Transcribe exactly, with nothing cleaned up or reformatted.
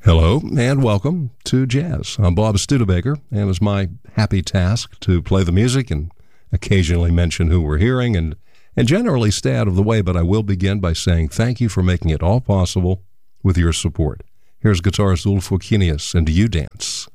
Hello and welcome to Jazz. I'm Bob Studebaker, and it's my happy task to play the music and occasionally mention who we're hearing and, and generally stay out of the way, but I will begin by saying thank you for making it all possible with your support. Here's guitarist Ulf Wakenius and You Dance.